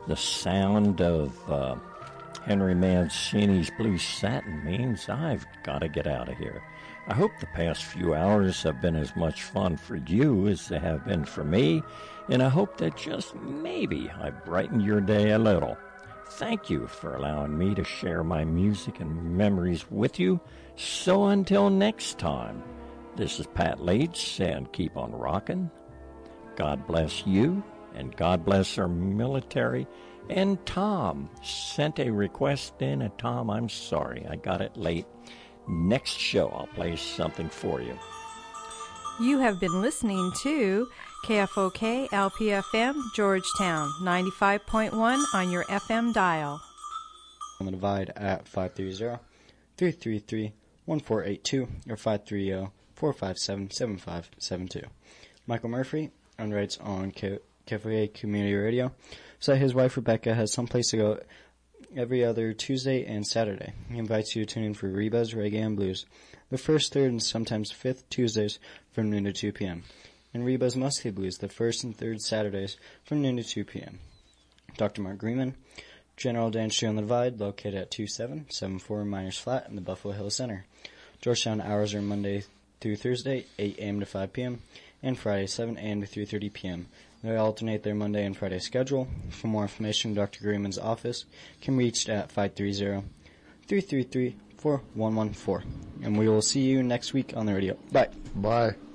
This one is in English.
The sound of Henry Mancini's Blue Satin means I've got to get out of here. I hope the past few hours have been as much fun for you as they have been for me, and I hope that just maybe I brightened your day a little. Thank you for allowing me to share my music and memories with you. So until next time, this is Pat Leach, and keep on rocking. God bless you, and God bless our military. And Tom sent a request in, and Tom, I'm sorry, I got it late. Next show, I'll play something for you. You have been listening to KFOK LPFM Georgetown 95.1 on your FM dial. On the Divide at 530-333-1482 or 530-457-7572. Michael Murphy writes on KFOK Community Radio. So his wife Rebecca has someplace to go every other Tuesday and Saturday. He invites you to tune in for Reba's Reggae and Blues, the first, third, and sometimes fifth Tuesdays from noon to 2 p.m. and Reba's Musty Blues, the first and third Saturdays from noon to 2 p.m. Dr. Mark Greenman, General Dance Show on the Divide, located at 2774 Miners Flat in the Buffalo Hill Center. Georgetown hours are Monday through Thursday, 8 a.m. to 5 p.m., and Friday, 7 a.m. to 3:30 p.m. They alternate their Monday and Friday schedule. For more information, Dr. Greenman's office can be reached at 530-333-4114. And we will see you next week on the radio. Bye. Bye.